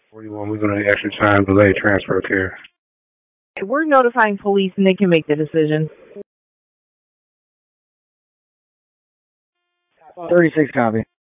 41, we're going to extra time delay transfer care. We're notifying police and they can make the decision. 36 copy.